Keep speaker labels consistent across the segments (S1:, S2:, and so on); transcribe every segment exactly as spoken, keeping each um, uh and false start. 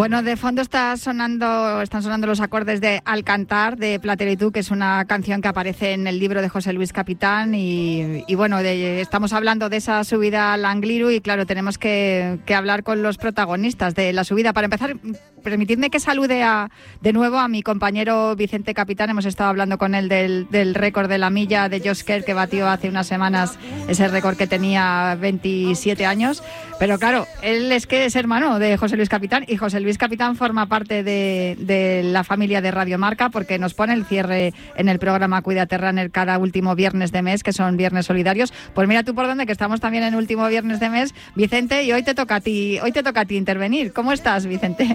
S1: Bueno, de fondo está sonando, están sonando los acordes de Al cantar, de Platero y tú, que es una canción que aparece en el libro de José Luis Capitán. Y, y bueno, de, estamos hablando de esa subida al Angliru y claro, tenemos que, que hablar con los protagonistas de la subida. Para empezar, permitidme que salude a, de nuevo a mi compañero Vicente Capitán. Hemos estado hablando con él del, del récord de la milla de Josh Kerr, que batió hace unas semanas ese récord que tenía veintisiete años. Pero claro, él es que es hermano de José Luis Capitán y José Luis Capitán forma parte de, de la familia de Radio Marca porque nos pone el cierre en el programa Cuídate Runner cada último viernes de mes, que son viernes solidarios. Pues mira tú por dónde, que estamos también en último viernes de mes, Vicente, y hoy te toca a ti, hoy te toca a ti intervenir. ¿Cómo estás, Vicente?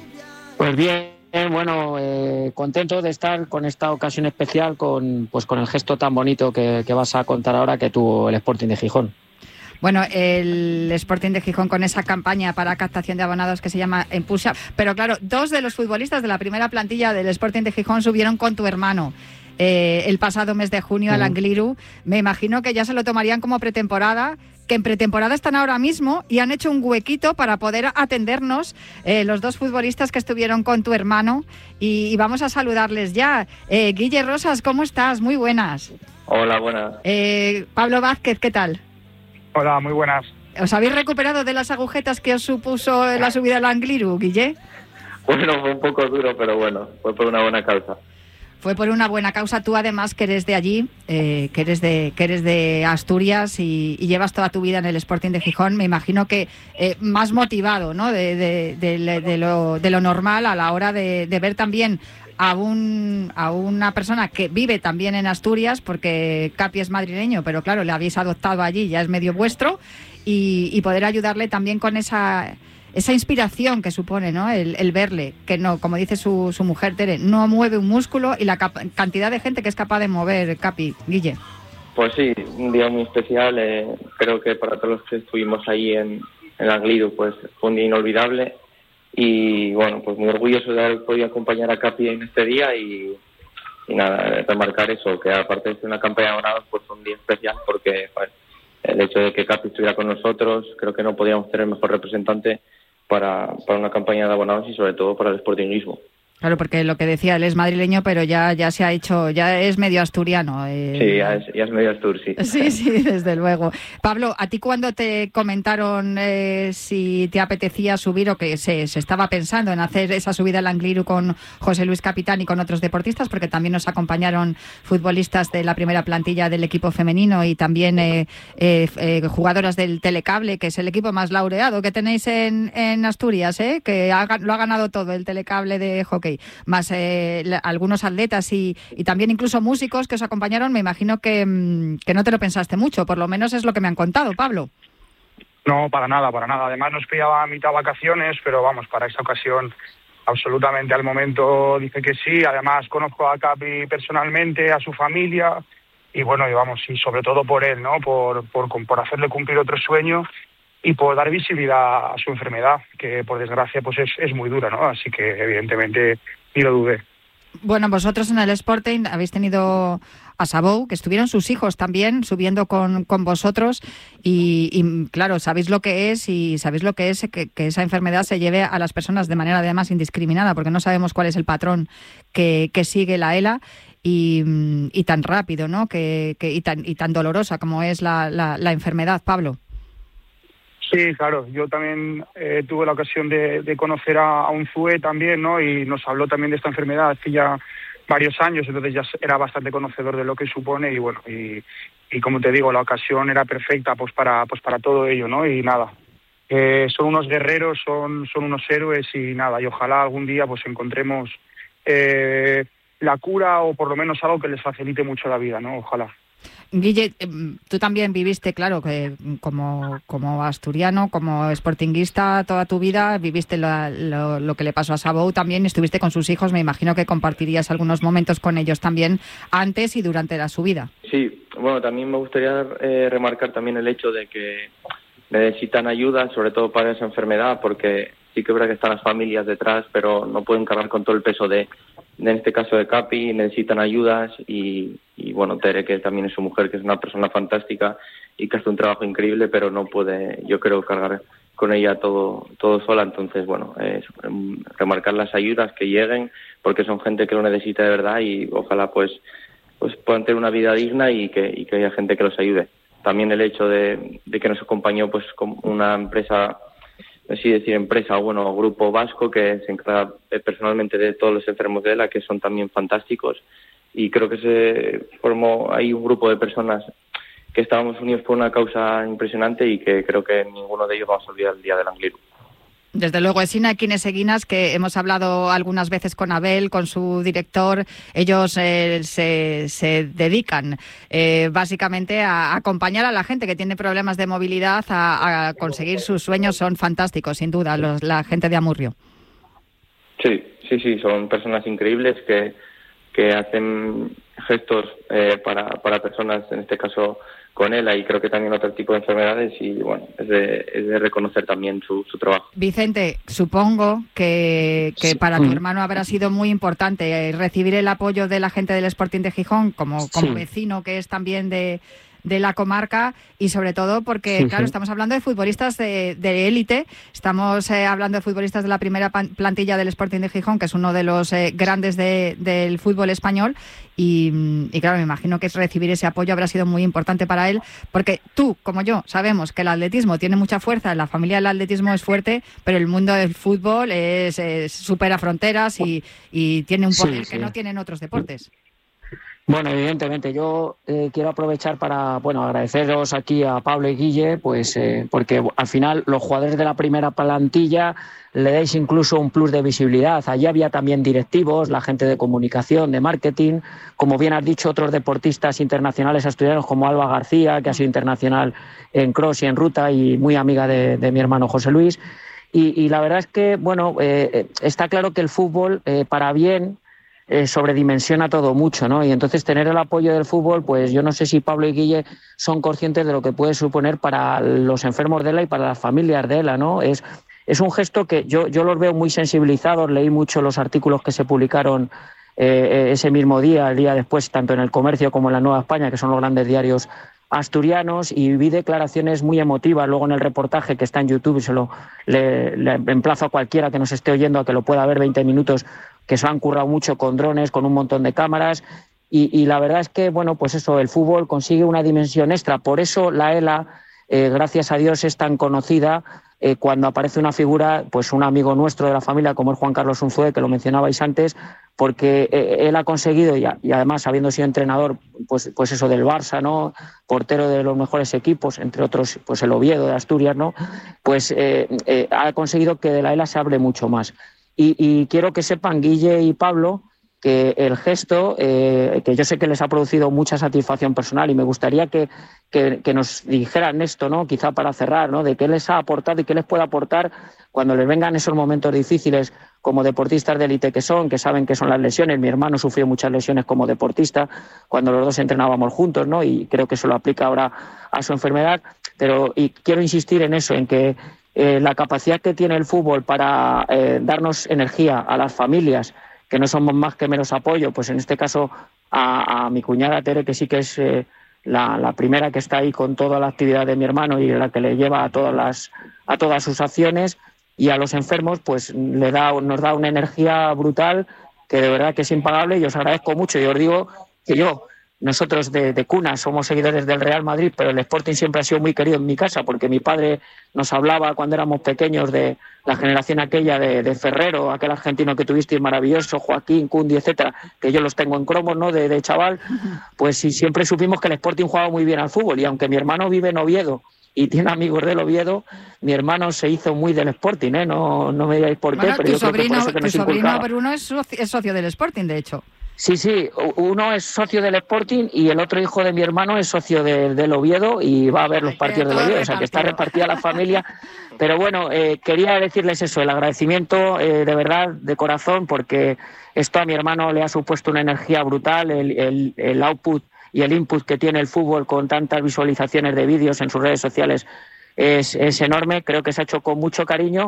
S2: Pues bien, bueno, eh, contento de estar con esta ocasión especial, con pues con el gesto tan bonito que, que vas a contar ahora que tuvo el Sporting de Gijón.
S1: Bueno, el Sporting de Gijón con esa campaña para captación de abonados que se llama Impulsa. Pero claro, dos de los futbolistas de la primera plantilla del Sporting de Gijón subieron con tu hermano eh, el pasado mes de junio mm. al Angliru. Me imagino que ya se lo tomarían como pretemporada, que en pretemporada están ahora mismo y han hecho un huequito para poder atendernos eh, los dos futbolistas que estuvieron con tu hermano. Y, y vamos a saludarles ya. Eh, Guille Rosas, ¿cómo estás? Muy buenas.
S3: Hola, buenas.
S1: Eh, Pablo Vázquez, ¿qué tal?
S4: Hola, muy buenas.
S1: ¿Os habéis recuperado de las agujetas que os supuso la subida al Angliru, Guille?
S3: Bueno, fue un poco duro, pero bueno, fue por una buena causa.
S1: Fue por una buena causa. Tú además que eres de allí, eh, que eres de que eres de Asturias y, y llevas toda tu vida en el Sporting de Gijón, me imagino que eh, más motivado, ¿no? De, de, de, de, lo, de lo normal a la hora de, de ver también a un a una persona que vive también en Asturias, porque Capi es madrileño, pero claro, le habéis adoptado allí, ya es medio vuestro, y, y poder ayudarle también con esa esa inspiración que supone, ¿no? El, el verle, que no, como dice su, su mujer Tere, no mueve un músculo, y la cap- cantidad de gente que es capaz de mover, Capi, Guille.
S3: Pues sí, un día muy especial, eh, creo que para todos los que estuvimos ahí en, en el Angliru, pues fue un día inolvidable. Y bueno, pues muy orgulloso de haber podido acompañar a Capi en este día y, y nada, remarcar eso, que aparte de ser una campaña de abonados, pues fue un día especial porque pues, el hecho de que Capi estuviera con nosotros, creo que no podíamos tener mejor representante para, para una campaña de abonados y sobre todo para el sportingismo.
S1: Claro, porque lo que decía, él es madrileño, pero ya ya se ha hecho, ya es medio asturiano. Eh.
S3: Sí, ya es, ya es medio astur, sí.
S1: Sí, sí, desde luego. Pablo, ¿a ti cuando te comentaron eh, si te apetecía subir o que se, se estaba pensando en hacer esa subida al Angliru con José Luis Capitán y con otros deportistas, porque también nos acompañaron futbolistas de la primera plantilla del equipo femenino y también eh, eh, eh, jugadoras del Telecable, que es el equipo más laureado que tenéis en, en Asturias, eh, que ha, lo ha ganado todo el Telecable de hockey, más eh, algunos atletas y, y también incluso músicos que os acompañaron. Me imagino que, que no te lo pensaste mucho, por lo menos es lo que me han contado, Pablo.
S4: No, para nada, para nada. Además nos pillaba a mitad vacaciones, pero vamos, para esta ocasión absolutamente al momento dice que sí. Además conozco a Capi personalmente, a su familia y bueno, y vamos, y sobre todo por él, ¿no? Por, por, por hacerle cumplir otro sueño y por dar visibilidad a su enfermedad, que por desgracia pues es, es muy dura, ¿no? Así que evidentemente ni lo dudé.
S1: Bueno, vosotros en el Sporting habéis tenido a Sabou, que estuvieron sus hijos también subiendo con, con vosotros y, y claro, sabéis lo que es y sabéis lo que es que, que esa enfermedad se lleve a las personas de manera además indiscriminada, porque no sabemos cuál es el patrón que, que sigue la ELA y, y tan rápido, ¿no? Que, que, y, tan, y tan dolorosa como es la, la, la enfermedad, Pablo.
S4: Sí, claro. Yo también eh, tuve la ocasión de, de conocer a, a Unzué también, ¿no? Y nos habló también de esta enfermedad hace ya varios años, entonces ya era bastante conocedor de lo que supone y bueno, y, y como te digo, la ocasión era perfecta pues para pues para todo ello, ¿no? Y nada, eh, son unos guerreros, son son unos héroes y nada, y ojalá algún día pues encontremos eh, la cura o por lo menos algo que les facilite mucho la vida, ¿no? Ojalá.
S1: Guille, tú también viviste, claro, que como, como asturiano, como sportinguista toda tu vida, viviste la, lo, lo que le pasó a Sabou también, estuviste con sus hijos, me imagino que compartirías algunos momentos con ellos también antes y durante la subida.
S3: Sí, bueno, también me gustaría eh, remarcar también el hecho de que necesitan ayuda, sobre todo para esa enfermedad, porque sí que es verdad que están las familias detrás, pero no pueden cargar con todo el peso de, de en este caso de Capi, necesitan ayudas y, y bueno, Tere, que también es su mujer, que es una persona fantástica y que hace un trabajo increíble, pero no puede, yo creo, cargar con ella todo todo sola. Entonces, bueno, eh, remarcar las ayudas que lleguen, porque son gente que lo necesita de verdad y ojalá pues pues puedan tener una vida digna y que, y que haya gente que los ayude. También el hecho de, de que nos acompañó pues con una empresa, así decir empresa, o bueno, grupo vasco que se encarga personalmente de todos los enfermos de ELA, que son también fantásticos, y creo que se formó ahí un grupo de personas que estábamos unidos por una causa impresionante y que creo que ninguno de ellos vamos a olvidar el día del Angliru.
S1: Desde luego, Esina Equineseguinas, que hemos hablado algunas veces con Abel, con su director, ellos eh, se, se dedican eh, básicamente a acompañar a la gente que tiene problemas de movilidad a, a conseguir sus sueños. Son fantásticos, sin duda, los, la gente de Amurrio.
S3: Sí, sí, sí, son personas increíbles que, que hacen gestos eh, para, para personas, en este caso con ELA, y creo que también otro tipo de enfermedades, y bueno, es de, es de reconocer también su, su trabajo.
S1: Vicente, supongo que, que para tu hermano habrá sido muy importante recibir el apoyo de la gente del Sporting de Gijón, como, como sí. vecino que es también de, de la comarca, y sobre todo porque, sí, claro, sí. estamos hablando de futbolistas de, de élite, estamos eh, hablando de futbolistas de la primera plantilla del Sporting de Gijón, que es uno de los eh, grandes de, del fútbol español, y, y claro, me imagino que recibir ese apoyo habrá sido muy importante para él, porque tú, como yo, sabemos que el atletismo tiene mucha fuerza, la familia del atletismo es fuerte, pero el mundo del fútbol es, es supera fronteras y, y tiene un poder sí, sí. que no tienen otros deportes.
S2: Bueno, evidentemente, yo eh, quiero aprovechar para, bueno, agradeceros aquí a Pablo y Guille, pues eh, porque al final los jugadores de la primera plantilla le dais incluso un plus de visibilidad. Allí había también directivos, la gente de comunicación, de marketing, como bien has dicho, otros deportistas internacionales asturianos como Alba García, que ha sido internacional en cross y en ruta y muy amiga de, de mi hermano José Luis. Y, y la verdad es que, bueno, eh, está claro que el fútbol, eh, para bien, Eh, sobredimensiona todo mucho, ¿no? Y entonces tener el apoyo del fútbol, pues yo no sé si Pablo y Guille son conscientes de lo que puede suponer para los enfermos de ELA y para las familias de ELA, ¿no? Es, es un gesto que yo, yo los veo muy sensibilizados, leí mucho los artículos que se publicaron eh, ese mismo día, el día después, tanto en El Comercio como en La Nueva España, que son los grandes diarios asturianos, y vi declaraciones muy emotivas luego en el reportaje que está en YouTube, y se lo le, le emplazo a cualquiera que nos esté oyendo a que lo pueda ver, veinte minutos, que se han currado mucho con drones, con un montón de cámaras, y, y la verdad es que, bueno, pues eso, el fútbol consigue una dimensión extra. Por eso la ELA, eh, gracias a Dios, es tan conocida eh, cuando aparece una figura, pues un amigo nuestro de la familia, como es Juan Carlos Unzué, que lo mencionabais antes, porque eh, él ha conseguido, y, y además habiendo sido entrenador, pues, pues eso del Barça, ¿no?, portero de los mejores equipos, entre otros, pues el Oviedo de Asturias, ¿no?, pues eh, eh, ha conseguido que de la ELA se hable mucho más. Y, y quiero que sepan, Guille y Pablo, que el gesto, eh, que yo sé que les ha producido mucha satisfacción personal, y me gustaría que, que, que nos dijeran esto, ¿no?, quizá para cerrar, ¿no?, de qué les ha aportado y qué les puede aportar cuando les vengan esos momentos difíciles como deportistas de élite que son, que saben que son las lesiones. Mi hermano sufrió muchas lesiones como deportista cuando los dos entrenábamos juntos, ¿no?, y creo que eso lo aplica ahora a su enfermedad. Pero y quiero insistir en eso, en que eh, la capacidad que tiene el fútbol para eh, darnos energía a las familias, que no somos más que menos apoyo, pues en este caso a, a mi cuñada Tere, que sí que es eh, la, la primera que está ahí con toda la actividad de mi hermano y la que le lleva a todas las a todas sus acciones, y a los enfermos pues le da nos da una energía brutal que de verdad que es impagable, y os agradezco mucho. Y os digo que yo, nosotros de, de cuna somos seguidores del Real Madrid, pero el Sporting siempre ha sido muy querido en mi casa, porque mi padre nos hablaba cuando éramos pequeños de la generación aquella de, de Ferrero, aquel argentino que tuvisteis maravilloso, Joaquín, Cundi, etcétera, que yo los tengo en cromos, ¿no?, de, de chaval. Pues sí, siempre supimos que el Sporting jugaba muy bien al fútbol, y aunque mi hermano vive en Oviedo y tiene amigos del Oviedo, mi hermano se hizo muy del Sporting, ¿eh? No, no me digáis por
S1: bueno,
S2: qué, pero
S1: tu
S2: yo
S1: sobrino,
S2: creo que por eso que
S1: tu
S2: nos
S1: sobrino
S2: inculcaba.
S1: Bruno es socio, es socio del Sporting, de hecho.
S2: Sí, sí, uno es socio del Sporting y el otro hijo de mi hermano es socio de, del Oviedo y va a ver los partidos del Oviedo, o sea que está repartida la familia. Pero bueno, eh, quería decirles eso, el agradecimiento eh, de verdad, de corazón, porque esto a mi hermano le ha supuesto una energía brutal, el, el, el output y el input que tiene el fútbol con tantas visualizaciones de vídeos en sus redes sociales es, es enorme. Creo que se ha hecho con mucho cariño.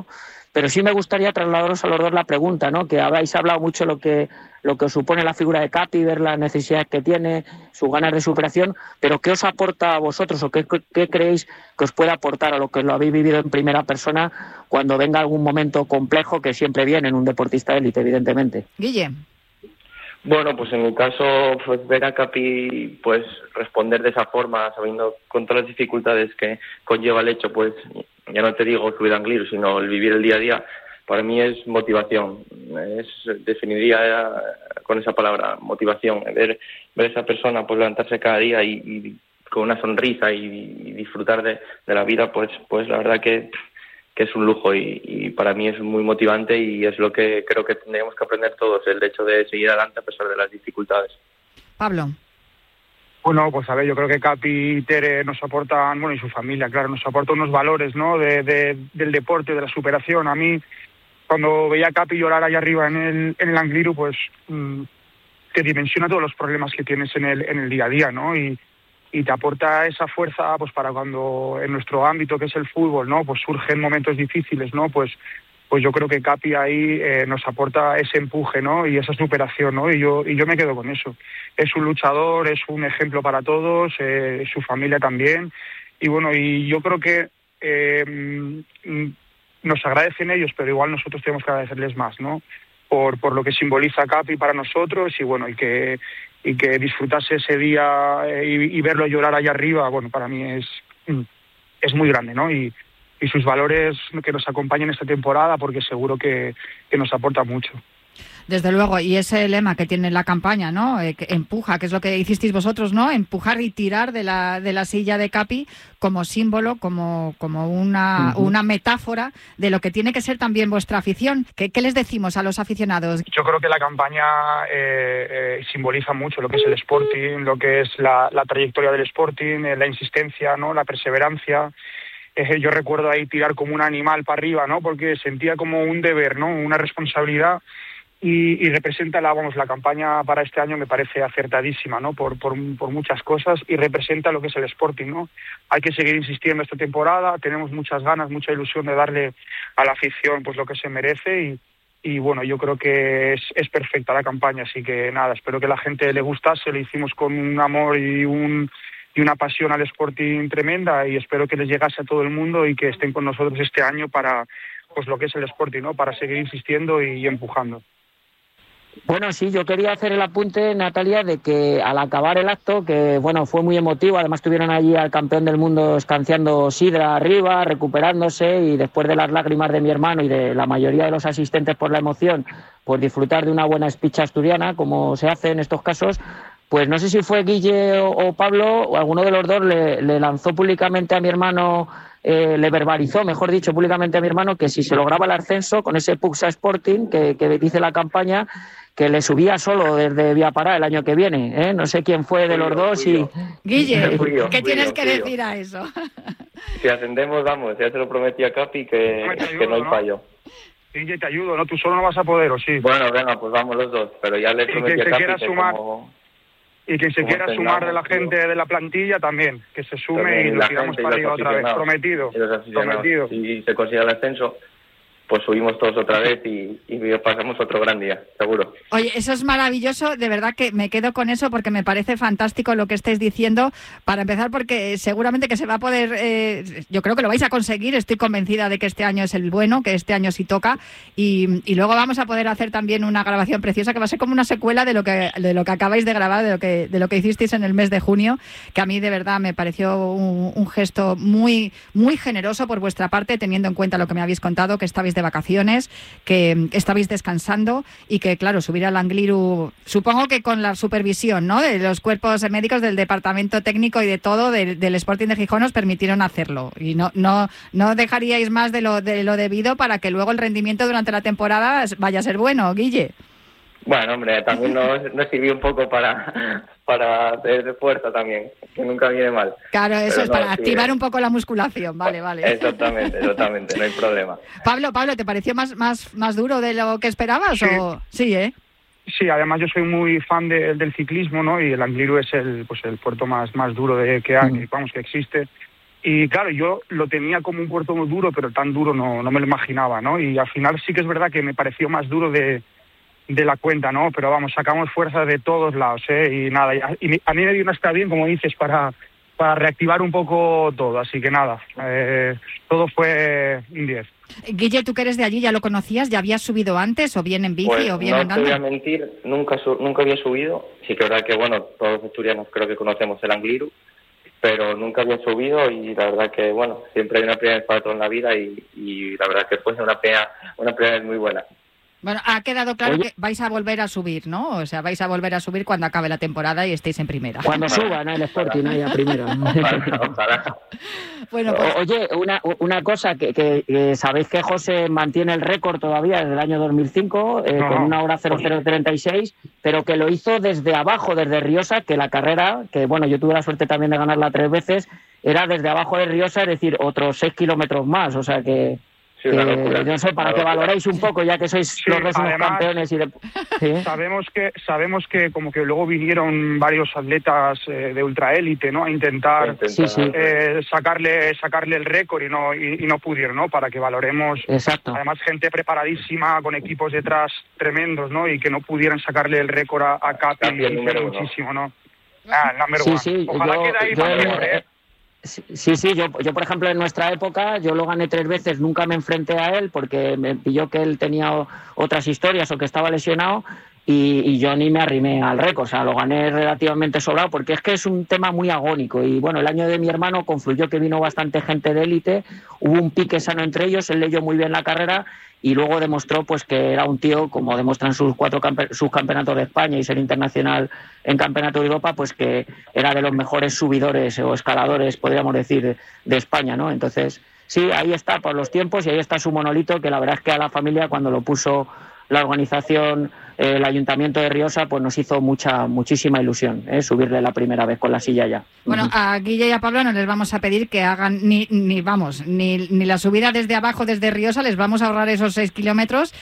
S2: pero sí me gustaría trasladaros a los dos la pregunta, ¿no? Que habéis hablado mucho lo que lo que os supone la figura de Capi, ver las necesidades que tiene, sus ganas de superación, pero ¿qué os aporta a vosotros o qué, qué creéis que os puede aportar a lo que lo habéis vivido en primera persona cuando venga algún momento complejo que siempre viene en un deportista de élite, evidentemente?
S1: Guille.
S3: Bueno, pues en mi caso, pues ver a Capi pues responder de esa forma, sabiendo con todas las dificultades que conlleva el hecho, pues ya no te digo subir a Angliru, sino el vivir el día a día, para mí es motivación. Es definiría con esa palabra, motivación. Ver, ver a esa persona pues levantarse cada día y, y con una sonrisa y, y disfrutar de, de la vida, pues pues la verdad que que es un lujo y, y para mí es muy motivante y es lo que creo que tendríamos que aprender todos, el hecho de seguir adelante a pesar de las dificultades.
S1: Pablo.
S4: Bueno, pues a ver, yo creo que Capi y Tere nos aportan, bueno, y su familia, claro, nos aportan unos valores, ¿no?, de, de, del deporte, de la superación. A mí, cuando veía a Capi llorar allá arriba en el, en el Angliru, pues mmm, te dimensiona todos los problemas que tienes en el, en el día a día, ¿no?, y y te aporta esa fuerza pues para cuando en nuestro ámbito que es el fútbol, ¿no?, pues surgen momentos difíciles, ¿no?, pues pues yo creo que Capi ahí eh, nos aporta ese empuje, ¿no?, y esa superación, ¿no?, y yo y yo me quedo con eso. Es un luchador, es un ejemplo para todos, eh, su familia también, y bueno, y yo creo que eh, nos agradecen ellos, pero igual nosotros tenemos que agradecerles más, ¿no?, por por lo que simboliza Capi para nosotros, y bueno, y que y que disfrutase ese día eh, y, y verlo llorar allá arriba, bueno, para mí es es muy grande, ¿no? Y, y sus valores que nos acompañan esta temporada, porque seguro que, que nos aporta mucho.
S1: Desde luego, y ese lema que tiene la campaña, ¿no?, eh, que empuja, que es lo que hicisteis vosotros, ¿no?, empujar y tirar de la de la silla de Capi como símbolo, como como una uh-huh. una metáfora de lo que tiene que ser también vuestra afición. ¿Qué, qué les decimos a los aficionados?
S4: Yo creo que la campaña eh, eh, simboliza mucho lo que es el Sporting, lo que es la, la trayectoria del Sporting, eh, la insistencia, ¿no?, la perseverancia. Eh, yo recuerdo ahí tirar como un animal para arriba, ¿no?, porque sentía como un deber, ¿no?, una responsabilidad. Y, y representa la vamos la campaña para este año, me parece acertadísima, ¿no?, por, por por muchas cosas, y representa lo que es el Sporting, ¿no? Hay que seguir insistiendo esta temporada, tenemos muchas ganas, mucha ilusión de darle a la afición pues lo que se merece, y, y bueno, yo creo que es, es perfecta la campaña, así que nada, espero que la gente le gustase, lo hicimos con un amor y un y una pasión al Sporting tremenda, y espero que les llegase a todo el mundo y que estén con nosotros este año para pues lo que es el Sporting, ¿no?, para seguir insistiendo y, y empujando.
S2: Bueno, sí, yo quería hacer el apunte, Natalia, de que al acabar el acto, que bueno, fue muy emotivo, además tuvieron allí al campeón del mundo escanciando sidra arriba, recuperándose, y después de las lágrimas de mi hermano y de la mayoría de los asistentes por la emoción, pues disfrutar de una buena speech asturiana, como se hace en estos casos, pues no sé si fue Guille o, o Pablo, o alguno de los dos le, le lanzó públicamente a mi hermano, eh, le verbalizó, mejor dicho, públicamente a mi hermano, que si se lograba el ascenso con ese Puxa Sporting que, que dice la campaña, que le subía solo desde Viapará el año que viene, ¿eh? No sé quién fue de los dos y...
S1: Guille,
S3: yo,
S1: ¿qué tienes
S3: yo,
S1: que decir yo. a eso?
S3: Si ascendemos, vamos, ya se lo prometí a Capi que, ayudo, que no hay fallo.
S4: Guille, te ayudo, ¿no? Tú solo no vas a poder, ¿o sí?
S3: Bueno, venga, pues vamos los dos, pero ya le prometí a Capi que
S4: sumar,
S3: como...
S4: Y quien se quiera sumar de la gente tío. de la plantilla también, que se sume también, y lo tiramos para arriba otra vez, prometido, prometido.
S3: Si se consigue el ascenso, pues subimos todos otra vez y, y pasamos otro gran día, seguro.
S1: Oye, eso es maravilloso, de verdad que me quedo con eso porque me parece fantástico lo que estáis diciendo, para empezar porque seguramente que se va a poder, eh, yo creo que lo vais a conseguir, estoy convencida de que este año es el bueno, que este año sí toca, y, y luego vamos a poder hacer también una grabación preciosa que va a ser como una secuela de lo que de lo que acabáis de grabar, de lo que de lo que hicisteis en el mes de junio, que a mí de verdad me pareció un, un gesto muy, muy generoso por vuestra parte, teniendo en cuenta lo que me habéis contado, que estabais de vacaciones, que estabais descansando y que, claro, subir al Angliru, supongo que con la supervisión, ¿no?, de los cuerpos médicos, del departamento técnico y de todo del, del Sporting de Gijón, os permitieron hacerlo y no no no dejaríais más de lo de lo debido para que luego el rendimiento durante la temporada vaya a ser bueno, Guille.
S3: Bueno, hombre, también nos, nos sirvió un poco para para hacer fuerza también, que nunca viene mal.
S1: Claro, eso Pero es no, para sí, activar
S3: eh.
S1: un poco la musculación, vale, vale.
S3: Exactamente, exactamente, no hay problema.
S1: Pablo, Pablo, ¿te pareció más más más duro de lo que esperabas?
S4: Sí.
S1: o Sí, ¿eh?
S4: Sí, además yo soy muy fan de, del ciclismo, ¿no? Y el Angliru es el pues el puerto más más duro de que hay, mm. vamos, que existe. Y claro, yo lo tenía como un puerto muy duro, pero tan duro no, no me lo imaginaba, ¿no? Y al final sí que es verdad que me pareció más duro de, de la cuenta, ¿no? Pero vamos, sacamos fuerza de todos lados, ¿eh? Y nada, y a, y a mí me dio una está bien, como dices, para, para reactivar un poco todo. Así que nada, eh, todo fue un diez.
S1: Guille, tú que eres de allí, ¿ya lo conocías? ¿Ya habías subido antes o bien en bici
S3: pues
S1: o bien
S3: no
S1: andando?
S3: No te voy a mentir, nunca, su, nunca había subido. Sí que es verdad que, bueno, todos los asturianos creo que conocemos el Angliru, pero nunca había subido y la verdad que, bueno, siempre hay una primera vez para todo en la vida y, y la verdad que fue una pena, una primera vez muy buena.
S1: Bueno, ha quedado claro
S2: Oye,
S1: que vais a volver a subir, ¿no? O sea, vais a volver a subir cuando acabe la temporada y estéis en primera.
S2: Cuando suban el Sporting ahí a primera.
S3: Ojalá, ojalá.
S1: Bueno, pues...
S2: Oye, una, una cosa, que, que, que sabéis que José mantiene el récord todavía desde el año dos mil cinco, eh, no, con una hora cero cero treinta y seis, pero que lo hizo desde abajo, desde Riosa, que la carrera, que bueno, yo tuve la suerte también de ganarla tres veces, era desde abajo de Riosa, es decir, otros seis kilómetros más, o sea que...
S3: Sí,
S2: que,
S3: locura,
S2: no sé, para que valoréis un poco, ya que sois
S4: sí,
S2: los dos unos
S4: además,
S2: campeones y de... ¿sí?
S4: sabemos que sabemos que como que luego vinieron varios atletas eh, de ultraélite, ¿no? A intentar
S2: sí, sí.
S4: Eh, sacarle sacarle el récord y no y, y no pudieron, ¿no? Para que valoremos.
S2: Exacto.
S4: Además, gente preparadísima con equipos detrás tremendos, ¿no? Y que no pudieran sacarle el récord a, a Capi, muchísimo, ¿no? Ah, number
S2: sí,
S4: one.
S2: sí,
S4: Ojalá
S2: yo,
S4: quede ahí
S2: yo,
S4: para mejor, ¿eh?
S2: Sí, sí, yo, yo por ejemplo en nuestra época yo lo gané tres veces, nunca me enfrenté a él porque me pilló que él tenía otras historias o que estaba lesionado y, y yo ni me arrimé al récord, o sea, lo gané relativamente sobrado porque es que es un tema muy agónico y bueno, el año de mi hermano confluyó que vino bastante gente de élite, hubo un pique sano entre ellos, él leyó muy bien la carrera y luego demostró pues que era un tío, como demuestran sus cuatro campe- sus campeonatos de España y ser internacional en campeonato de Europa, pues que era de los mejores subidores o escaladores, podríamos decir, de España, ¿no? Entonces, sí, ahí está por los tiempos y ahí está su monolito, que la verdad es que a la familia cuando lo puso la organización, eh, el Ayuntamiento de Riosa, pues nos hizo mucha, muchísima ilusión, ¿eh? Subirle la primera vez con la silla ya.
S1: Bueno, a Guille y a Pablo no les vamos a pedir que hagan ni, ni vamos, ni, ni la subida desde abajo, desde Riosa, les vamos a ahorrar esos seis kilómetros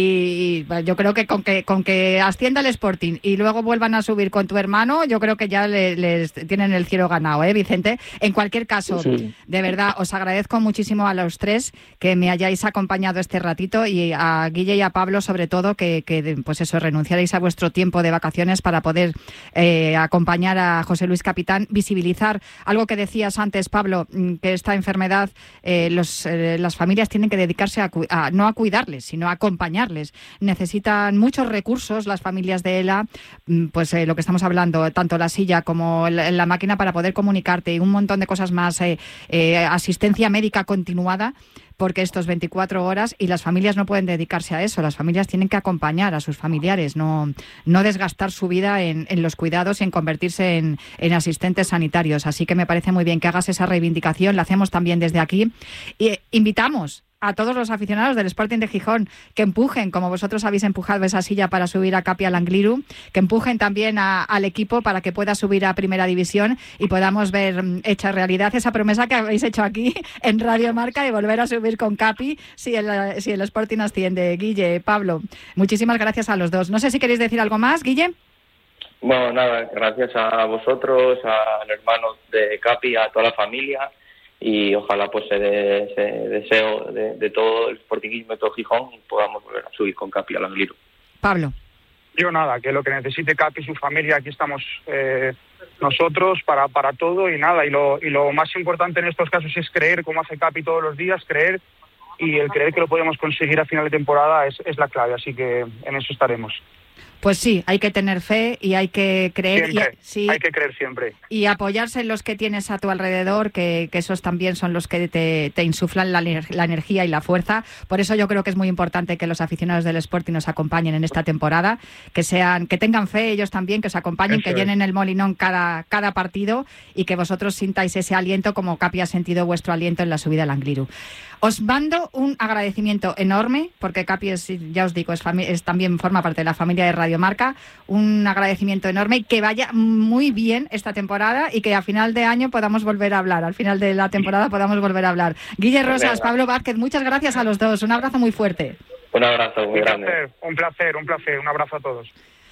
S1: y, y yo creo que con que con que ascienda el Sporting y luego vuelvan a subir con tu hermano, yo creo que ya le, les tienen el cielo ganado, ¿eh, Vicente? En cualquier caso, sí. De verdad, os agradezco muchísimo a los tres que me hayáis acompañado este ratito y a Guille y a Pablo sobre todo que, que pues eso, renunciaréis a vuestro tiempo de vacaciones para poder eh, acompañar a José Luis Capitán, visibilizar algo que decías antes, Pablo, que esta enfermedad eh, los, eh, las familias tienen que dedicarse a, a no a cuidarles, sino a acompañarles. Necesitan muchos recursos las familias de ELA, pues eh, lo que estamos hablando, tanto la silla como la, la máquina para poder comunicarte y un montón de cosas más, eh, eh, asistencia médica continuada, porque estos veinticuatro horas y las familias no pueden dedicarse a eso, las familias tienen que acompañar a sus familiares, no, no desgastar su vida en, en los cuidados y en convertirse en, en asistentes sanitarios. Así que me parece muy bien que hagas esa reivindicación, la hacemos también desde aquí. Y eh, invitamos a todos los aficionados del Sporting de Gijón que empujen, como vosotros habéis empujado esa silla para subir a Capi al Angliru, que empujen también a, al equipo para que pueda subir a Primera División y podamos ver hecha realidad esa promesa que habéis hecho aquí en Radio Marca de volver a subir con Capi si el, si el Sporting asciende. Guille, Pablo, muchísimas gracias a los dos. No sé si queréis decir algo más, Guille.
S3: Bueno, nada, gracias a vosotros, al hermano de Capi, a toda la familia. Y ojalá pues ese, ese deseo de, de todo el sportingismo de todo Gijón podamos volver a subir con Capi al Angliru.
S1: Pablo.
S4: Yo nada, que lo que necesite Capi y su familia, aquí estamos eh, nosotros para para todo y nada, y lo y lo más importante en estos casos es creer, como hace Capi todos los días, creer, y el creer que lo podemos conseguir a final de temporada es, es la clave, así que en eso estaremos.
S1: Pues sí, hay que tener fe y hay que creer.
S4: Siempre,
S1: y, sí,
S4: hay que creer siempre.
S1: Y apoyarse en los que tienes a tu alrededor, que, que esos también son los que te, te insuflan la, la energía y la fuerza. Por eso yo creo que es muy importante que los aficionados del Sporting nos acompañen en esta temporada, que sean, que tengan fe ellos también, que os acompañen, eso que llenen es. el Molinón cada, cada partido y que vosotros sintáis ese aliento como Capi ha sentido vuestro aliento en la subida al Angliru. Os mando un agradecimiento enorme, porque Capi, es, ya os digo, es, es también forma parte de la familia de Radio Marca. Un agradecimiento enorme, que vaya muy bien esta temporada y que a final de año podamos volver a hablar, al final de la temporada podamos volver a hablar. Guille Rosas, Pablo Vázquez, muchas gracias a los dos. Un abrazo muy fuerte.
S3: Un abrazo muy
S4: un
S3: grande.
S4: Placer, un placer, un placer. Un abrazo a todos.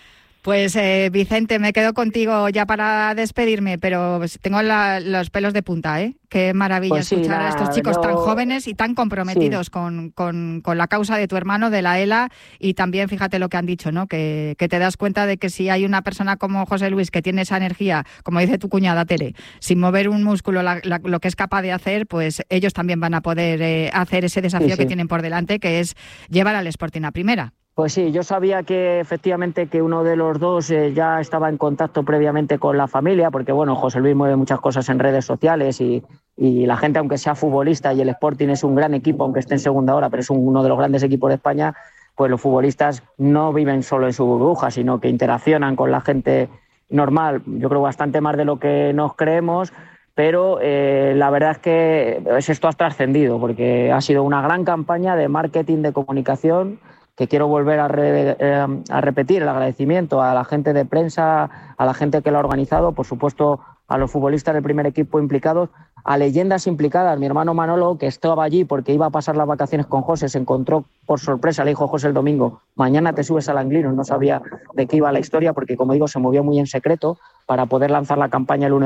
S1: Pues eh, Vicente, me quedo contigo ya para despedirme, pero tengo la, los pelos de punta, ¿eh? Qué maravilla
S2: pues sí,
S1: escuchar
S2: nada,
S1: a estos chicos
S2: yo...
S1: tan jóvenes y tan comprometidos sí. con, con, con la causa de tu hermano, de la ELA, y también fíjate lo que han dicho, ¿no? Que, que te das cuenta de que si hay una persona como José Luis que tiene esa energía, como dice tu cuñada Tere, sin mover un músculo, la, la, lo que es capaz de hacer, pues ellos también van a poder eh, hacer ese desafío sí, sí. que tienen por delante, que es llevar al Sporting a primera.
S2: Pues sí, yo sabía que efectivamente que uno de los dos eh, ya estaba en contacto previamente con la familia, porque bueno, José Luis mueve muchas cosas en redes sociales y, y la gente, aunque sea futbolista, y el Sporting es un gran equipo, aunque esté en segunda hora, pero es un, uno de los grandes equipos de España, pues los futbolistas no viven solo en su burbuja, sino que interaccionan con la gente normal, yo creo bastante más de lo que nos creemos, pero eh, la verdad es que esto ha trascendido, porque ha sido una gran campaña de marketing, de comunicación, que quiero volver a, re, eh, a repetir el agradecimiento a la gente de prensa, a la gente que lo ha organizado, por supuesto a los futbolistas del primer equipo implicados, a leyendas implicadas. Mi hermano Manolo, que estaba allí porque iba a pasar las vacaciones con José, se encontró por sorpresa, le dijo José el domingo, mañana te subes al Angliru, no sabía de qué iba la historia porque, como digo, se movió muy en secreto para poder lanzar la campaña el uno